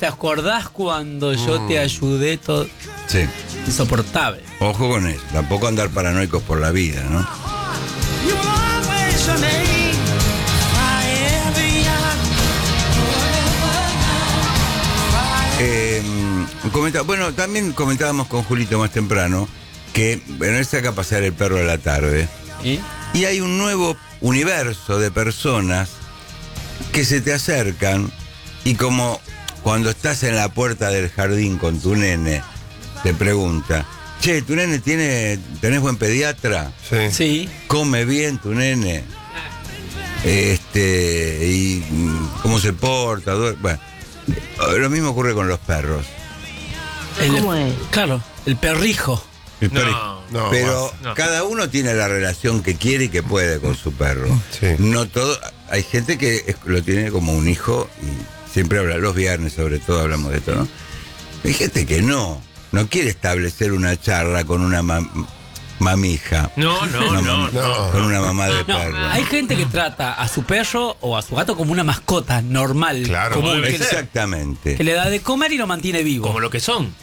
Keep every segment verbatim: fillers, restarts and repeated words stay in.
¿te acordás cuando yo Mm. te ayudé? Todo Sí. insoportable. Ojo con eso. Tampoco andar paranoicos por la vida, ¿no? Eh, comenta, bueno, también comentábamos con Julito más temprano que, bueno, él saca a pasear el perro a la tarde. ¿Y? Y hay un nuevo universo de personas que se te acercan y como cuando estás en la puerta del jardín con tu nene, te pregunta, che, ¿tu nene tiene, tenés buen pediatra? Sí. Sí. ¿Come bien tu nene? Este, y mm, ¿cómo se porta? Duer- Bueno, eh, lo mismo ocurre con los perros. El- ¿Cómo es? Claro, el perrijo. El perri- No, no, Pero más, no. cada uno tiene la relación que quiere y que puede con su perro. Sí. No todo, hay gente que es- lo tiene como un hijo y siempre habla, los viernes sobre todo hablamos de esto, ¿no? Hay gente que no, no quiere establecer una charla con una mam- mamija. No, no, Una no, mam- no. Con una mamá de No, perro. hay gente que trata a su perro o a su gato como una mascota normal. Claro, común, debe que, le, Exactamente. que le da de comer y lo mantiene vivo. como lo que son.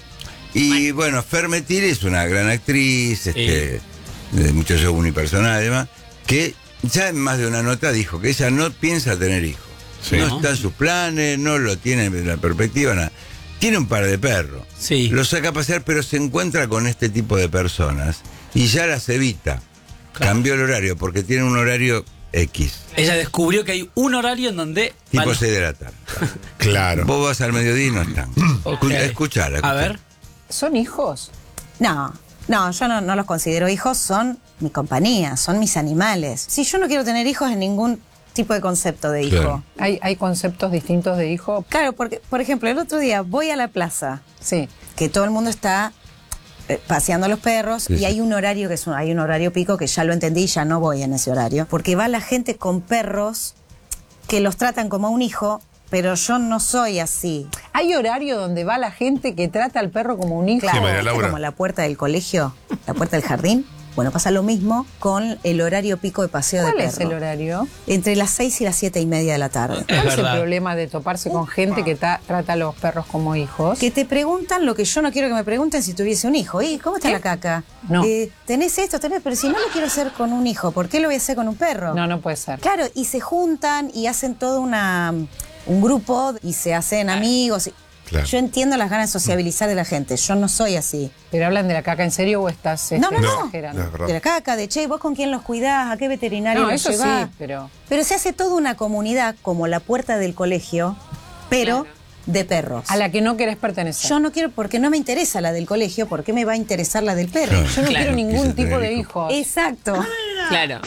Y bueno, Fer Metiri es una gran actriz, este, de mucho show unipersonal además, que ya en más de una nota dijo que ella no piensa tener hijos. Sí. No está en sus planes, no lo tiene en la perspectiva, nada. Tiene un par de perros. Sí. Lo saca a pasear, pero se encuentra con este tipo de personas y ya las evita. Claro. Cambió el horario porque tiene un horario X, Ella descubrió que hay un horario en donde... tipo van- seis de la tarde. Claro. Vos vas al mediodía y no están. Ok. Escu- Escuchala, A escuchala. ver. ¿Son hijos? No, no, yo no, no los considero hijos, son mi compañía, son mis animales. Si yo no quiero tener hijos en ningún tipo de concepto de hijo. Claro. ¿Hay, hay conceptos distintos de hijo? Claro, porque, por ejemplo, el otro día voy a la plaza, Sí. que todo el mundo está eh, paseando a los perros, Sí, y sí. hay un horario que es un, hay un horario pico que ya lo entendí y ya no voy en ese horario, porque va la gente con perros que los tratan como a un hijo, pero yo no soy así. ¿Hay horario donde va la gente que trata al perro como un hijo? Claro, María ¿viste Laura. como la puerta del colegio, la puerta del jardín? Bueno, pasa lo mismo con el horario pico de paseo de ¿Cuál perro. es el horario? Entre las seis y las siete y media de la tarde. Es ¿Cuál es el verdad. problema de toparse con gente que ta- trata a los perros como hijos? Que te preguntan lo que yo no quiero que me pregunten si tuviese un hijo. ¿Y cómo está ¿Qué? la caca? No. Eh, ¿Tenés esto? ¿Tenés? Pero si no lo quiero hacer con un hijo, ¿por qué lo voy a hacer con un perro? No, no puede ser. Claro, y se juntan y hacen todo una, un grupo y se hacen amigos. y- Claro. Yo entiendo las ganas de sociabilizar de la gente. Yo no soy así. ¿Pero hablan de la caca en serio o estás este, No, no, no. exagerando? No, es verdad. De la caca, de che, ¿vos con quién los cuidás? ¿A qué veterinario No, los eso llevás? sí, pero... Pero se hace toda una comunidad como la puerta del colegio, pero de perros. A la que no querés pertenecer. Yo no quiero, porque no me interesa la del colegio, ¿por qué me va a interesar la del perro? Claro. Yo no Claro. quiero ningún Quise tipo tener de hijos. hijos. Exacto. Claro.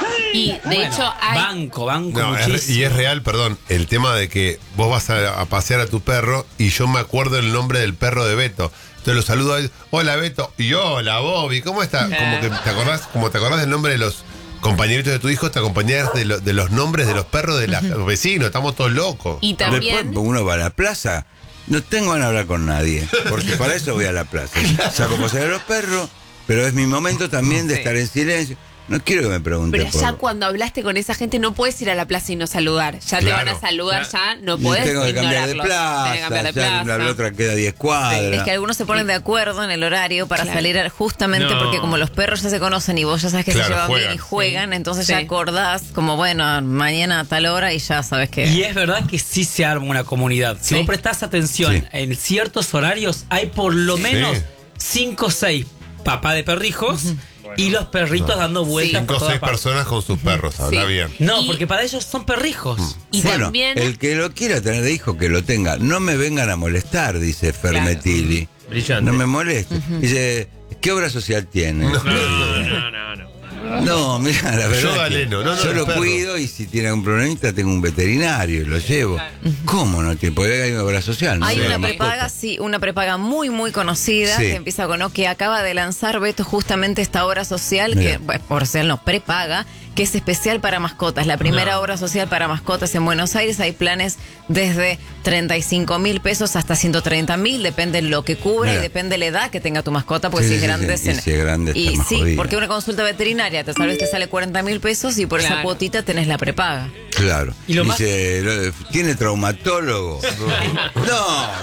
Y de Bueno, hecho hay... Banco, banco No, es- muchísimo. y es real, perdón, el tema de que vos vas a, a pasear a tu perro y yo me acuerdo el nombre del perro de Beto. Entonces lo saludo a él, hola Beto, y hola Bobby, ¿cómo estás? Como que te acordás, como te acordás del nombre de los compañeritos de tu hijo, te acompañás de, lo- de los nombres de los perros de la- los vecinos, estamos todos locos. Y también... Después uno va a la plaza, no tengo ganas de hablar con nadie, porque para eso voy a la plaza. Saco pasear a los perros, pero es mi momento también de Sí. estar en silencio. No quiero que me pregunten Pero por... ya cuando hablaste con esa gente no puedes ir a la plaza y no saludar. Ya te Claro. van a saludar, ya no Y podés tengo que cambiar de ignorarlos. plaza, Tenés que cambiar de ya plaza. la otra queda diez cuadras. Es que algunos se ponen de acuerdo en el horario para Claro. salir a- justamente No. porque como los perros ya se conocen y vos ya sabes que Claro, se llevan juegan. bien y juegan, entonces Sí. ya acordás como bueno, mañana a tal hora y ya sabes que... Y es verdad que sí se arma una comunidad. Si Sí. vos prestás atención Sí. en ciertos horarios, hay por lo menos Sí. cinco o seis papás de perrijos y los perritos dando vueltas Cinco por o todas seis partes. personas con sus perros, habla Sí. bien. No, Y- porque para ellos son perrijos. Y Bueno, también... el que lo quiera tener de hijo, que lo tenga. No me vengan a molestar, dice Fermetili. Brillante. No me moleste. Dice, ¿qué obra social tiene? No, no, no, no. No, mira, la verdad. Yo es que galeno, no, no, yo el lo perro. cuido y si tiene algún problemita tengo un veterinario y lo llevo. ¿Cómo no tiene? Porque hay una obra social. ¿no? Hay De una la prepaga, mascota. sí, una prepaga muy, muy conocida Sí. que empieza con O, que acaba de lanzar Beto justamente esta obra social, Mira. que, bueno, obra social no, prepaga, que es especial para mascotas. La primera No. obra social para mascotas en Buenos Aires. Hay planes desde treinta y cinco mil pesos hasta ciento treinta mil, depende de lo que cubra Mira. y depende de la edad que tenga tu mascota, porque Sí, si es sí, grande... sí. Y si es grande está y más sí, jodido. porque una consulta veterinaria te sabes te sale cuarenta mil pesos y por esa Claro. cuotita tenés la prepaga. Claro. Y lo más- Dice, ¿tiene traumatólogo? No,